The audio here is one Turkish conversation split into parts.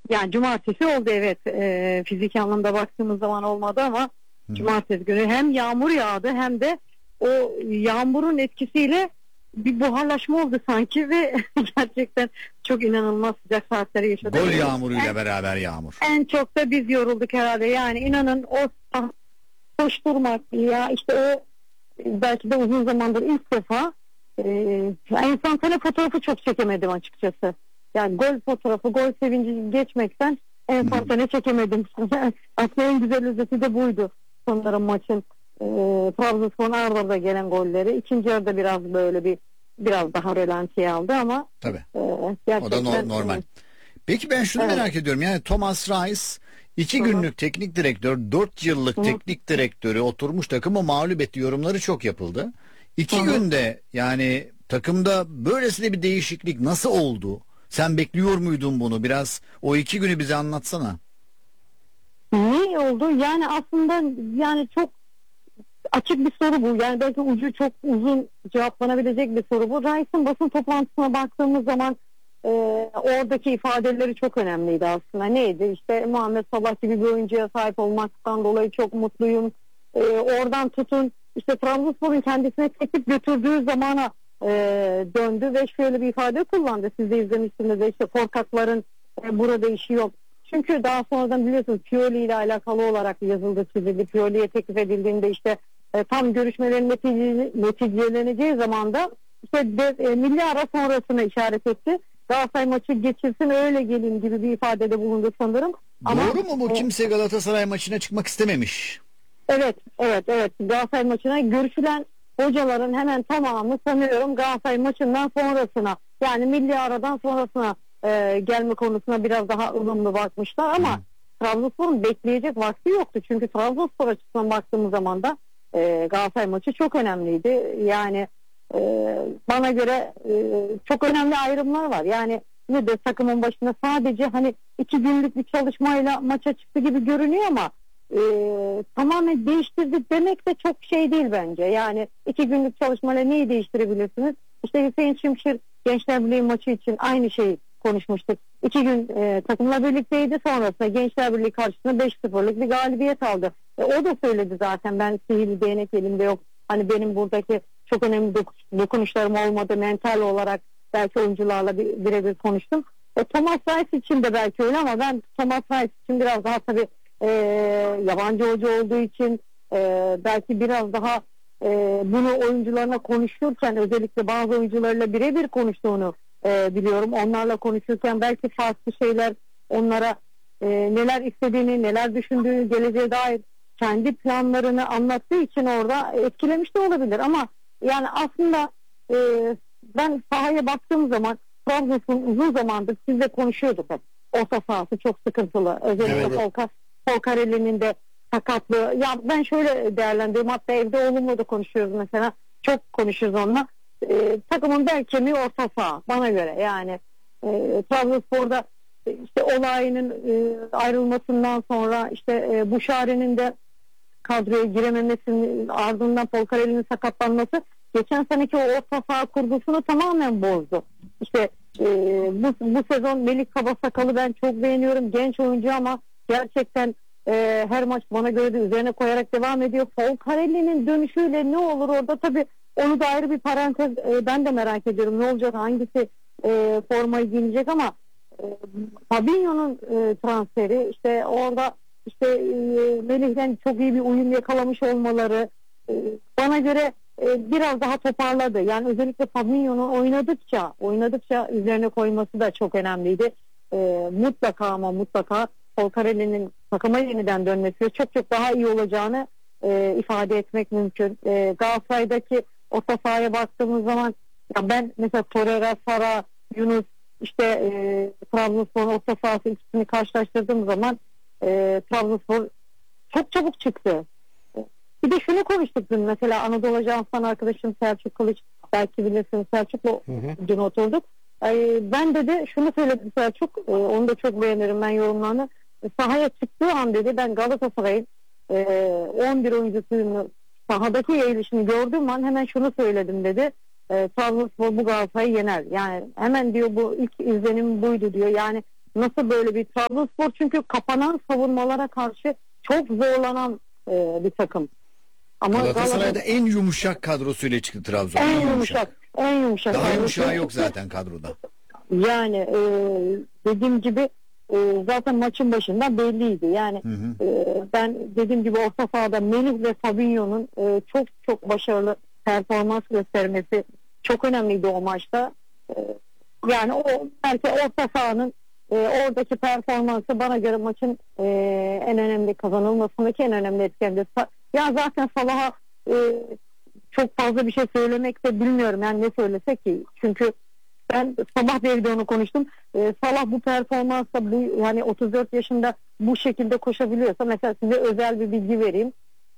Yani cumartesi oldu, evet. Fiziki anlamda baktığımız zaman olmadı ama cumartesi günü hem yağmur yağdı hem de o yağmurun etkisiyle bir buharlaşma oldu sanki ve gerçekten çok inanılmaz sıcak saatleri yaşadık. Gol yağmuruyla beraber yağmur. En çok da biz yorulduk herhalde. Yani inanın o koşturmak ya işte o belki de uzun zamandır ilk defa enstantane fotoğrafı çok çekemedim açıkçası. Yani gol fotoğrafı, gol sevinci geçmekten enstantane çekemedim. Aslında en güzel özeti de buydu sanırım maçın. Trabzonspor'un arda arda gelen golleri. İkinci yarıda biraz daha rölantiye aldı ama tabii. Gerçekten, o da normal. Peki ben şunu merak ediyorum. Yani Thomas Reis 2 günlük teknik direktör, 4 yıllık teknik direktörü oturmuş takımı mağlup etti yorumları çok yapıldı. 2 günde yani takımda böylesine bir değişiklik nasıl oldu? Sen bekliyor muydun bunu? Biraz o 2 günü bize anlatsana. Ne oldu? Yani aslında yani çok açık bir soru bu. Yani belki ucu çok uzun cevaplanabilecek bir soru bu. Reis'in basın toplantısına baktığımız zaman oradaki ifadeleri çok önemliydi aslında. Neydi? İşte Muhammed Salah gibi bir oyuncuya sahip olmaktan dolayı çok mutluyum. Oradan tutun işte Trabzonspor'un kendisine teklif götürdüğü zamana döndü ve şöyle bir ifade kullandı. Siz de izlemişsiniz de işte korkakların burada işi yok. Çünkü daha sonradan biliyorsunuz Pioli ile alakalı olarak yazıldı, çizildi. Pioli'ye teklif edildiğinde işte tam görüşmelerin neticeleneceği zaman da işte milli ara sonrasına işaret etti. Galatasaray maçı geçirsin öyle gelin gibi bir ifadede bulundu sanırım. Doğru mu bu? Kimse Galatasaray maçına çıkmak istememiş. Evet. Galatasaray maçına görüşülen hocaların hemen tamamı sanıyorum Galatasaray maçından sonrasına yani milli aradan sonrasına gelme konusuna biraz daha ılımlı bakmışlar ama Trabzonspor'un bekleyecek vakti yoktu. Çünkü Trabzonspor açısından baktığımız zaman da Galatasaray maçı çok önemliydi. Yani bana göre çok önemli ayrımlar var. Yani ne de takımın başında sadece hani 2 günlük bir çalışmayla maça çıktı gibi görünüyor ama tamamen değiştirdi demek de çok şey değil bence. Yani 2 günlük çalışmayla neyi değiştirebilirsiniz? İşte Hüseyin Şimşir Gençler Birliği maçı için aynı şeyi konuşmuştuk. 2 gün takımla birlikteydi. Sonrasında Gençler Birliği karşısında 5-0'lık bir galibiyet aldı. O da söyledi zaten ben sihirli değnek elimde yok. Hani benim buradaki çok önemli dokunuşlarım olmadı. Mental olarak belki oyuncularla birebir konuştum. Thomas Reis için de belki öyle ama ben Thomas Reis için biraz daha tabii yabancı hoca olduğu için belki biraz daha bunu oyuncularına konuşurken özellikle bazı oyuncularla birebir konuştuğunu biliyorum. Onlarla konuşurken belki farklı şeyler onlara neler istediğini, neler düşündüğünü, geleceğe dair kendi planlarını anlattığı için orada etkilemiş de olabilir. Ama yani aslında ben sahaya baktığım zaman Trabzonspor'un uzun zamandır sizle konuşuyorduk hep. Orta sahası çok sıkıntılı. Özellikle Polkareli'nin de sakatlığı. Ya ben şöyle değerlendiriyorum. Hatta evde oğlumla da konuşuyoruz mesela. Çok konuşuyoruz onunla. Takımın bel kemiği orta saha bana göre. Yani Trabzonspor'da işte Olay'ın ayrılmasından sonra işte Buşari'nin de kadroya girememesinin ardından Polkareli'nin sakatlanması geçen seneki o orta saha kurgusunu tamamen bozdu. İşte bu sezon Melih Kabasakal'ı ben çok beğeniyorum. Genç oyuncu ama gerçekten her maç bana göre de üzerine koyarak devam ediyor. Polkareli'nin dönüşüyle ne olur orada tabii onu da ayrı bir parantez ben de merak ediyorum. Ne olacak hangisi formayı giyecek ama Fabinho'nun transferi işte orada işte Melih'den çok iyi bir uyum yakalamış olmaları bana göre biraz daha toparladı. Yani özellikle Fabinho'nun oynadıkça üzerine koyması da çok önemliydi. Mutlaka Polkareli'nin takıma yeniden dönmesi çok çok daha iyi olacağını ifade etmek mümkün. Galatasaray'daki orta sahaya baktığımız zaman ya ben mesela Torreira, Sara, Yunus işte Trabzonspor'un orta sahası ikisini karşılaştırdığım zaman Trabzonspor çok çabuk çıktı. Bir de şunu konuştuk dün mesela Anadolu Ajansı'ndan arkadaşım Selçuk Kılıç belki bilirsiniz Selçuk'la dün oturduk. Ben de şunu söyledi Selçuk onu da çok beğenirim ben yorumlarını. Sahaya çıktığı an dedi ben Galatasaray'ın 11 oyuncusunu sahadaki eğilişini gördüğüm an hemen şunu söyledim dedi. Trabzonspor bu Galatasaray'ı yener. Yani hemen diyor bu ilk izlenim buydu diyor. Yani nasıl böyle bir Trabzonspor, çünkü kapanan savunmalara karşı çok zorlanan bir takım. Ama Galatasaray'da en yumuşak kadrosuyla çıktı Trabzon. en yumuşak. En yumuşak. Daha kadrosu. yumuşağı yok zaten kadroda. Yani dediğim gibi zaten maçın başında belliydi. Yani ben dediğim gibi orta sahada Melih ve Fabinho'nun çok çok başarılı performans göstermesi çok önemliydi o maçta. Yani o belki orta sahanın oradaki performansı bana göre maçın en önemli, kazanılmasındaki en önemli etkendi. Ya zaten Salah'a çok fazla bir şey söylemek de bilmiyorum. Yani ne söylesek ki? Çünkü ben sabah da evde onu konuştum. Salah bu performansla, bu yani 34 yaşında bu şekilde koşabiliyorsa, mesela size özel bir bilgi vereyim.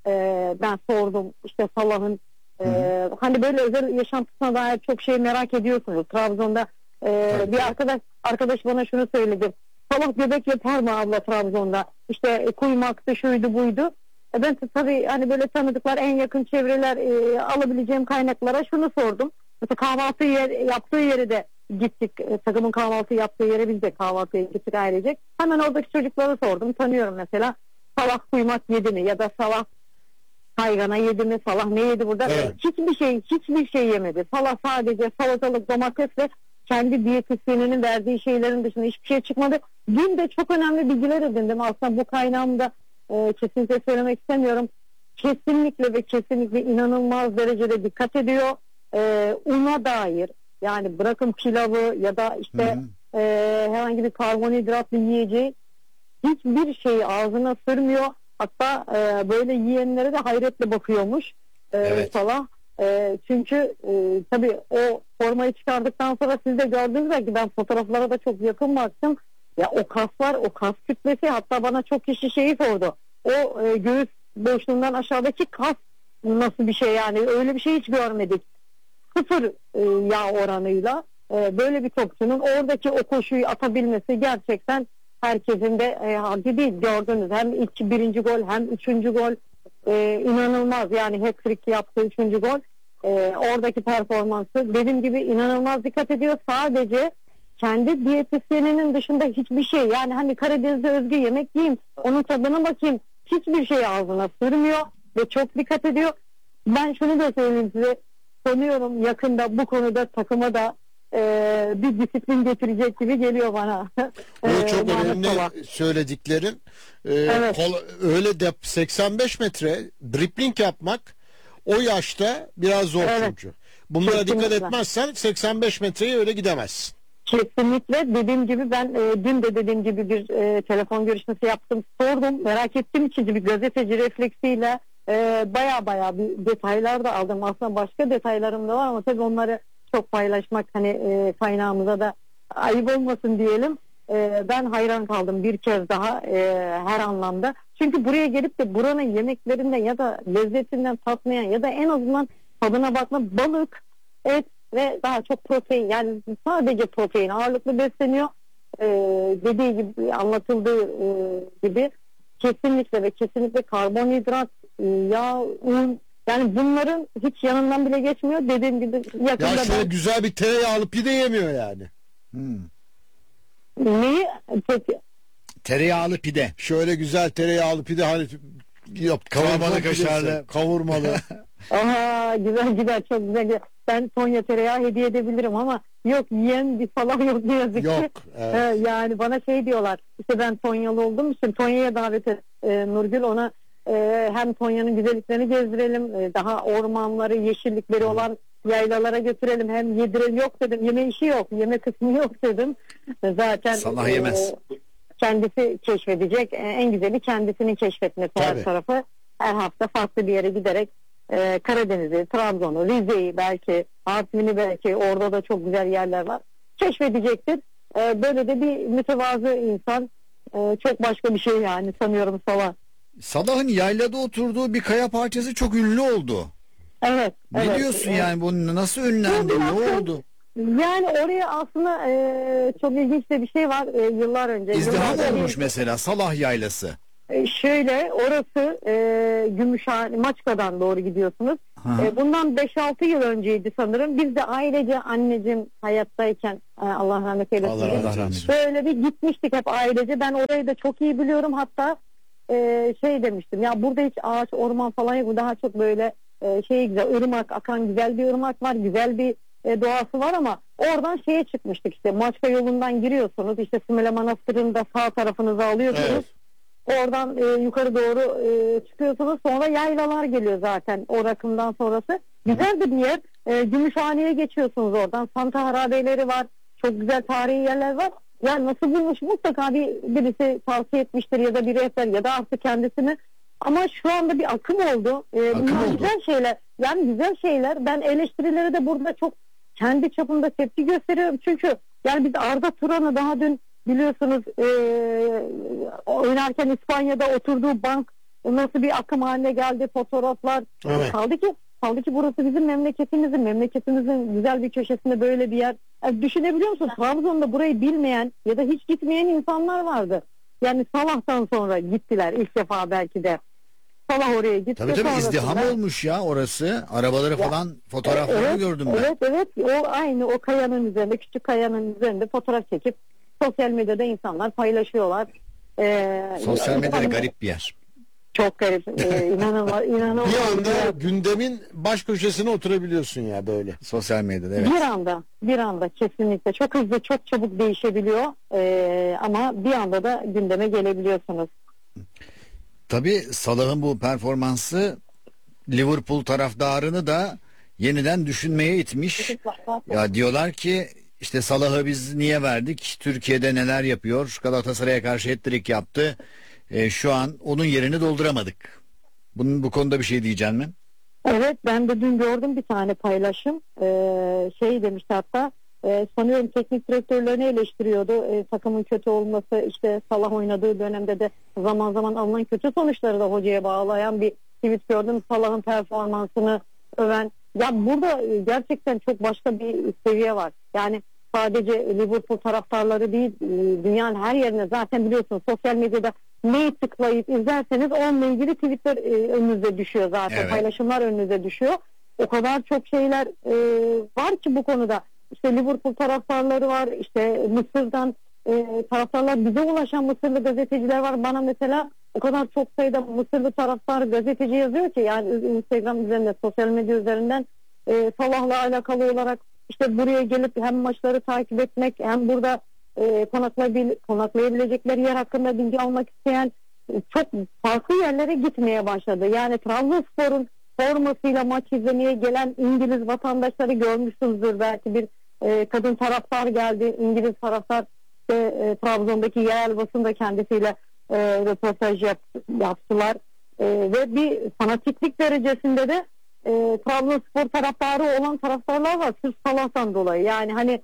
Ben sordum işte Salah'ın hani böyle özel yaşantısına dair çok şey merak ediyorsunuz. Trabzon'da bir arkadaş bana şunu söyledi. Salah göbek yapar mı abla Trabzon'da? İşte kuymaktı, şuydu buydu. Ben tabii hani böyle tanıdıklar, en yakın çevreler, alabileceğim kaynaklara şunu sordum. Mesela kahvaltı yaptığı yere de gittik. Takımın kahvaltı yaptığı yere biz de kahvaltıya gittik ailecek. Hemen oradaki çocuklara sordum. Tanıyorum mesela. Salah kuymak yedi mi? Ya da Salah kaygana yedi mi? Salah ne yedi burada? Evet. Hiçbir şey yemedi. Salah sadece salatalık, domatesle kendi diyetisyeninin verdiği şeylerin dışında hiçbir şey çıkmadı. Dün de çok önemli bilgiler edindim. Aslında bu kaynağımda kesinlikle söylemek istemiyorum. Kesinlikle ve kesinlikle inanılmaz derecede dikkat ediyor. Una dair, yani bırakın pilavı ya da işte herhangi bir karbonhidratlı yiyeceği, hiçbir şeyi ağzına sürmüyor. Hatta böyle yiyenlere de hayretle bakıyormuş Evet. Salah. Çünkü tabii o formayı çıkardıktan sonra siz de gördünüz belki, ben fotoğraflara da çok yakın baktım. Ya o kaslar, o kas kütlesi, hatta bana çok kişi şeyi sordu. O göğüs boşluğundan aşağıdaki kas nasıl bir şey, yani öyle bir şey hiç görmedik. Sıfır yağ oranıyla böyle bir topçunun oradaki o koşuyu atabilmesi gerçekten herkesin de haddi değil. Gördünüz, hem birinci gol hem üçüncü gol inanılmaz, yani hat-trick yaptığı üçüncü gol, oradaki performansı dediğim gibi inanılmaz dikkat ediyor. Sadece kendi diyetisyeninin dışında hiçbir şey, yani hani Karadeniz'de özgü yemek yiyeyim, onun tadına bakayım, hiçbir şey ağzına sürmüyor ve çok dikkat ediyor. Ben şunu da söyleyeyim size, sanıyorum yakında bu konuda takıma da bir disiplin getirecek gibi geliyor bana. Bu çok Muhammed önemli Salah. söylediklerin. Evet. Öyle de 85 metre dribling yapmak o yaşta biraz zor Evet. çünkü. Bunlara dikkat Kesinlikle. etmezsen 85 metreyi öyle gidemezsin. Kesinlikle, dediğim gibi ben dün de dediğim gibi bir telefon görüşmesi yaptım, sordum, merak ettiğim için bir gazeteci refleksiyle baya bir detaylar da aldım. Aslında başka detaylarım da var ama tabii onları çok paylaşmak hani kaynağımıza da ayıp olmasın diyelim. Ben hayran kaldım bir kez daha her anlamda. Çünkü buraya gelip de buranın yemeklerinden ya da lezzetinden tatmayan ya da en azından tadına bakma, balık, et ve daha çok protein, yani sadece protein ağırlıklı besleniyor. Dediği gibi, anlatıldığı gibi kesinlikle ve kesinlikle karbonhidrat, yağ, un, yani bunların hiç yanından bile geçmiyor. Dediğim gibi yakında Ya şöyle güzel bir tereyağlı pide yemiyor yani. neyi peki? Tereyağlı pide. Şöyle güzel tereyağlı pide, hani yok, Kavurmalı, Trabzon pidesi, kaşarlı. kavurmalı. Aha, güzel çok güzel. Ben Tonya tereyağı hediye edebilirim ama yok, yiyen bir falan yok ne yazık ki. Yok, evet. Yani bana şey diyorlar, işte ben Tonyalı olduğum için Tonya'ya davet et Nurgül, ona hem Tonya'nın güzelliklerini gezdirelim, daha ormanları, yeşillikleri olan yaylalara götürelim, hem yedirelim. Yok dedim, yeme işi yok, yeme kısmı yok dedim. Zaten Salah yemez. kendisi keşfedecek. En güzeli kendisinin keşfetmesi. Tabii. Her tarafı, her hafta farklı bir yere giderek Karadeniz'i, Trabzon'u, Rize'yi, belki Artvin'i, belki orada da çok güzel yerler var, keşfedecektir. Böyle de bir mütevazı insan, çok başka bir şey yani, sanıyorum Salah. Salah'ın yaylada oturduğu bir kaya parçası çok ünlü oldu. Evet. Ne evet, diyorsun evet. yani, bu nasıl ünlendi, ne oldu? Yani oraya aslında çok ilginç de bir şey var, yıllar önce. İzdiham Yıllar önce- olmuş mesela Salah Yaylası. Şöyle, orası Gümüşhane, Maçka'dan doğru gidiyorsunuz. Bundan 5-6 yıl önceydi sanırım. Biz de ailece, anneciğim hayattayken Allah rahmet eylesin. Allah rahmet eylesin. Böyle bir gitmiştik hep ailece. Ben orayı da çok iyi biliyorum. Hatta şey demiştim ya, burada hiç ağaç, orman falan yok. Daha çok böyle güzel, ırmak akan güzel bir ırmak var. Güzel bir doğası var ama oradan şeye çıkmıştık işte. Maçka yolundan giriyorsunuz. İşte Sümele Manastırı'nın da sağ tarafınıza alıyorsunuz. Evet. Oradan yukarı doğru çıkıyorsunuz. Sonra yaylalar geliyor zaten o rakımdan sonrası. Güzel de bir yer. Gümüşhane'ye geçiyorsunuz oradan. Santa harabeleri var. Çok güzel tarihi yerler var. Yani nasıl bulmuş, mutlaka birisi tavsiye etmiştir ya da bir rehber ya da artık kendisini. Ama şu anda bir akım oldu. Bunlar oldu. güzel şeyler. Yani güzel şeyler. Ben eleştirileri de burada çok kendi çapımda tepki gösteriyorum. Çünkü yani biz Arda Turan'ı daha dün biliyorsunuz oynarken İspanya'da oturduğu bank nasıl bir akım haline geldi, fotoğraflar. Evet. Kaldı ki burası bizim memleketimizin güzel bir köşesinde böyle bir yer. Yani düşünebiliyor musun? Trabzon'da burayı bilmeyen ya da hiç gitmeyen insanlar vardı. Yani Salah'tan sonra gittiler ilk defa belki de. Salah oraya gitti. Tabii izdiham olmuş ya orası. Arabaları falan, fotoğraflarını gördüm ben. Evet. O aynı o kayanın üzerinde, küçük kayanın üzerinde fotoğraf çekip sosyal medyada insanlar paylaşıyorlar. Sosyal medyada garip bir yer. Çok garip. İnanılmaz. Bir anda gündemin baş köşesine oturabiliyorsun ya böyle. Sosyal medyada, evet. Bir anda kesinlikle çok hızlı, çok çabuk değişebiliyor. Ama bir anda da gündeme gelebiliyorsunuz. Tabii Salah'ın bu performansı Liverpool taraftarını da yeniden düşünmeye itmiş. Ya diyorlar ki işte Salah'ı biz niye verdik? Türkiye'de neler yapıyor? Galatasaray'a karşı hat-trick yaptı. Şu an onun yerini dolduramadık. Bu konuda bir şey diyeceksin mi? Evet, ben de dün gördüm bir tane paylaşım. Şey demişti hatta, sanıyorum teknik direktörlerini eleştiriyordu. Takımın kötü olması, işte Salah oynadığı dönemde de zaman zaman alınan kötü sonuçları da hocaya bağlayan bir tweet gördüm. Salah'ın performansını öven. Ya burada gerçekten çok başka bir seviye var. Yani sadece Liverpool taraftarları değil, dünyanın her yerine zaten biliyorsunuz sosyal medyada neyi tıklayıp izlerseniz onunla ilgili tweetler önünüze düşüyor zaten. Evet. Paylaşımlar önünüze düşüyor. O kadar çok şeyler var ki bu konuda. İşte Liverpool taraftarları var, işte Mısır'dan taraftarlar, bize ulaşan Mısırlı gazeteciler var. Bana mesela o kadar çok sayıda Mısırlı taraftar gazeteci yazıyor ki, yani Instagram üzerinde, sosyal medya üzerinden Salah'la alakalı olarak işte buraya gelip hem maçları takip etmek hem burada konaklayabilecekleri yer hakkında bilgi almak isteyen çok farklı yerlere gitmeye başladı. Yani Trabzonspor'un formasıyla maç izlemeye gelen İngiliz vatandaşları görmüşsünüzdür. Belki bir kadın taraftar geldi. İngiliz taraftar Trabzon'daki yerel basında kendisiyle röportaj yaptılar. Ve bir fanatiklik derecesinde de Trabzonspor taraftarı olan taraftarlar var. Sırf Salah'tan dolayı. Yani hani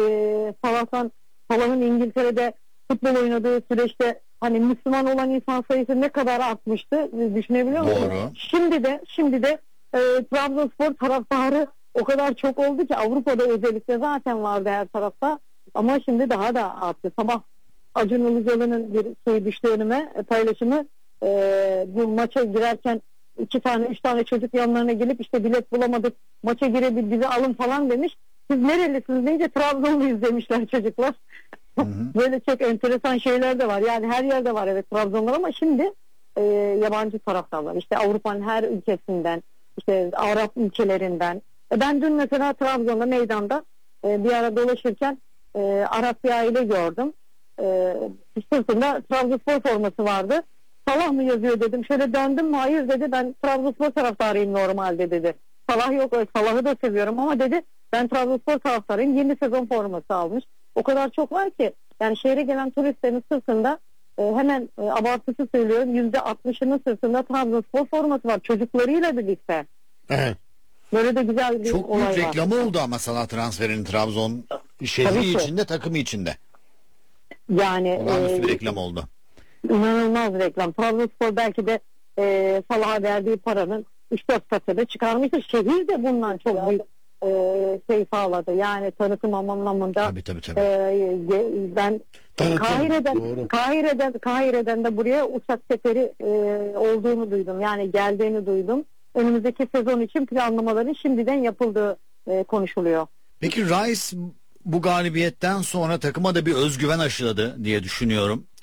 Salah'ın İngiltere'de futbol oynadığı süreçte hani Müslüman olan insan sayısı ne kadar artmıştı düşünebiliyor musunuz? Doğru. Şimdi de Trabzonspor taraftarı o kadar çok oldu ki, Avrupa'da özellikle zaten vardı her tarafta ama şimdi daha da arttı. Sabah Acun Ilıcalı'nın bir şey düştü önüme, paylaşımı, bu maça girerken 2-3 tane çocuk yanlarına gelip işte bilet bulamadık, maça girebil bizi alın falan demiş. Siz nerelisiniz deyince Trabzonluyuz demişler çocuklar. Böyle çok enteresan şeyler de var. Yani her yerde var evet Trabzonlar ama şimdi yabancı taraftarlar, işte Avrupa'nın her ülkesinden, işte Arap ülkelerinden. Ben dün mesela Trabzon'da meydanda bir ara dolaşırken Arap bir aile gördüm. Sırtında Trabzonspor forması vardı. Salah mı yazıyor dedim. Şöyle döndüm, hayır dedi, ben Trabzonspor taraftarıyım normalde dedi. Salah yok, Salah'ı da seviyorum ama dedi ben Trabzonspor taraftarıyım. Yeni sezon forması almış. O kadar çok var ki yani şehre gelen turistlerin sırtında hemen abartısı söylüyorum %60'ının sırtında Trabzonspor forması var çocuklarıyla birlikte. Evet. Böyle de güzel bir Çok olay büyük var. reklamı oldu ama Salah transferinin Trabzon Tabii şehri ki. içinde, takımı içinde. Yani Olağanüstü bir reklam oldu. inanılmaz reklam. Trabzonspor belki de Salah'a verdiği paranın 3-4 katını çıkarmıştır. Şehir de bundan çok büyük şey sağladı. Yani tanıtım anlamında. Tabii. Ben Doğru. Kahire'den de buraya uçak seferi olduğunu duydum. Yani geldiğini duydum. Önümüzdeki sezon için planlamaların şimdiden yapıldığı konuşuluyor. Peki Rice bu galibiyetten sonra takıma da bir özgüven aşıladı diye düşünüyorum.